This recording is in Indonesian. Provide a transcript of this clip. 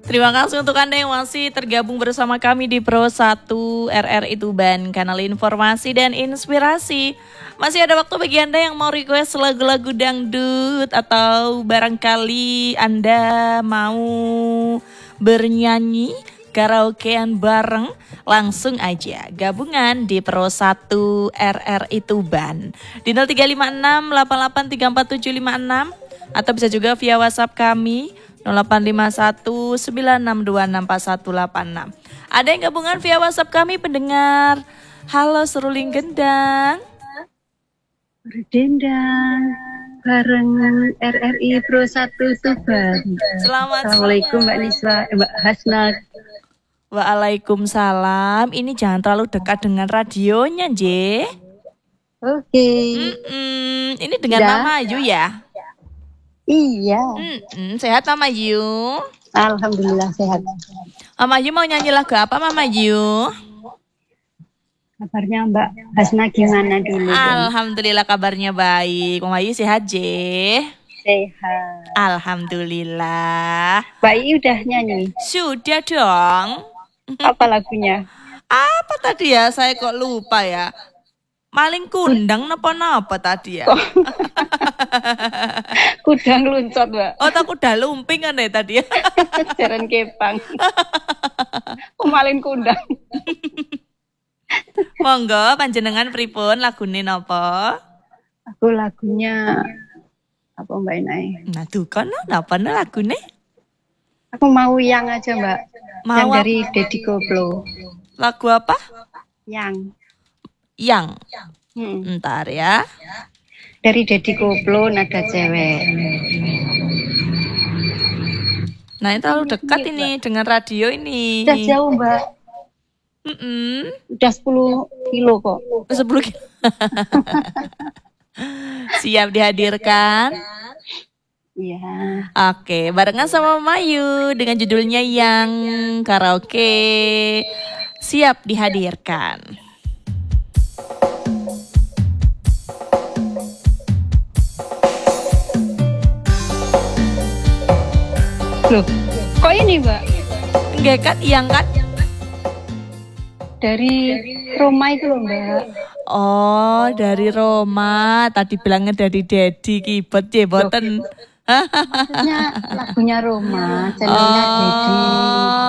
Terima kasih untuk Anda yang masih tergabung bersama kami di Pro 1 RRI Tuban, kanal informasi dan inspirasi. Masih ada waktu bagi Anda yang mau request lagu-lagu dangdut atau barangkali Anda mau bernyanyi karaokean bareng, langsung aja gabungan di Pro 1 RRI Tuban di 0356 8834 atau bisa juga via WhatsApp kami 0851 9626 4186. Ada yang gabungan via WhatsApp kami pendengar. Halo Seruling Gendang. Berdendang bareng RRI Pro 1 Tuban. Selamat Assalamualaikum Mbak Niswa, Mbak Hasna. Waalaikumsalam. Ini jangan terlalu dekat dengan radionya, J. Oke. Ini dengan Mama Ayu ya? Iya. Sehat Mama Ayu? Alhamdulillah sehat. Mama Ayu mau nyanyi lagu apa Mama Ayu? Kabarnya Mbak Hasna gimana dulu? Alhamdulillah kabarnya baik. Mama Ayu sehat, J? Sehat. Alhamdulillah. Mbak Ayu udah nyanyi? Sudah dong. Apa lagunya? Apa tadi ya? Saya kok lupa ya. Maling kundang napa-napa tadi ya. Kuda ngeluncot, Mbak. Oh, tak kuda lumping kan ya tadi ya. Jaran kepang. Malin kundang. Monggo panjenengan pripun lagune napa? Aku lagunya apa Mbak Inai? Nah, tuh kono napa lagune? Aku mau yang aja Mbak. Mau yang dari Deddy Koplo. Lagu apa? Yang. Ntar ya. Dari Deddy Koplo, Nada Cewek. Nah, ini terlalu dekat ini dengan radio ini. Udah jauh Mbak. Udah 10 kilo kok. 10 kilo. Siap dihadirkan? Iya. Oke, barengan sama Mayu dengan judulnya Yang Karaoke. Siap dihadirkan. Loh, kok ini Mbak? Enggak kan, yang kan? Dari Roma itu loh Mbak. Oh, dari Roma. Tadi bilangnya dari Dedi kibet ya, boten. Maksudnya lagunya Roma, channelnya Deddy.